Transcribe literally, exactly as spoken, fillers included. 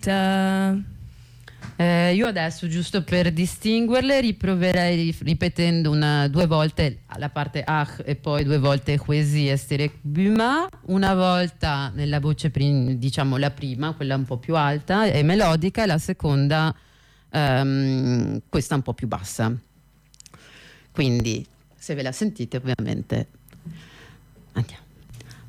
Uh, Eh, io adesso, giusto per distinguerle, riproverei ripetendo una, due volte la parte Ach e poi due volte Huesi e Sterek Buma, una volta nella voce, prim- diciamo la prima, quella un po' più alta e melodica, e la seconda, ehm, questa un po' più bassa. Quindi, se ve la sentite, ovviamente, andiamo.